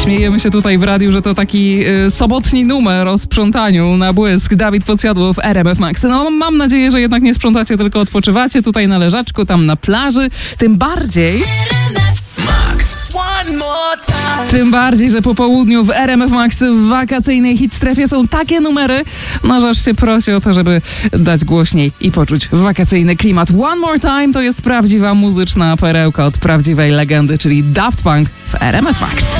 Śmiejemy się tutaj w radiu, że to taki sobotni numer o sprzątaniu na błysk. Dawid Podsiadło w RMF Max. No mam nadzieję, że jednak nie sprzątacie, tylko odpoczywacie tutaj na leżaczku, tam na plaży. Tym bardziej, że po południu w RMF Max w wakacyjnej hitstrefie są takie numery, no że aż się prosi o to, żeby dać głośniej i poczuć wakacyjny klimat. One More Time to jest prawdziwa muzyczna perełka od prawdziwej legendy, czyli Daft Punk w RMF Max.